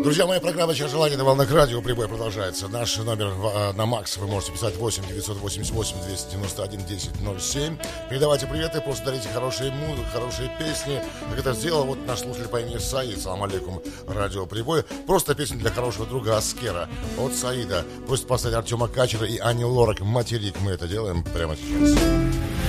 Друзья, моя программа «Чья желание» на волнах радио «Прибой» продолжается. Наш номер на МАКС вы можете писать 8 988 291 1007. Передавайте приветы, просто дарите хорошие песни. Как это сделал вот наш слушатель по имени Саид. Салам алейкум, радио «Прибой». Просто песня для хорошего друга Аскера от Саида. Просит поставить Артема Качера и Ани Лорак «Материк». Мы это делаем прямо сейчас.